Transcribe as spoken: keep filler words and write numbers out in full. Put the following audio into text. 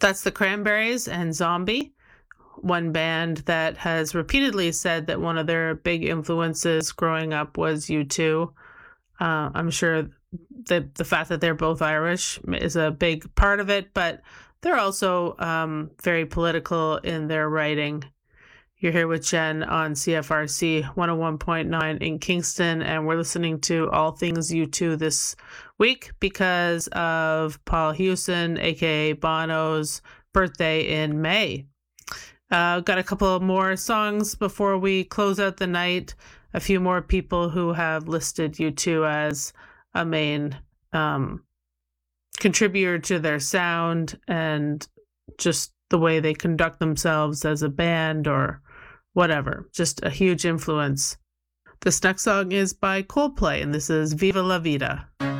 That's the Cranberries and Zombie, one band that has repeatedly said that one of their big influences growing up was U two. Uh, I'm sure that the fact that they're both Irish is a big part of it, but they're also um, very political in their writing. You're here with Jen on C F R C one oh one point nine in Kingston, and we're listening to all things U two this week because of Paul Hewson, aka Bono's birthday in May. Uh, got a couple more songs before we close out the night. A few more people who have listed U two as a main um, contributor to their sound and just the way they conduct themselves as a band or whatever. Just a huge influence. This next song is by Coldplay, and this is Viva La Vida.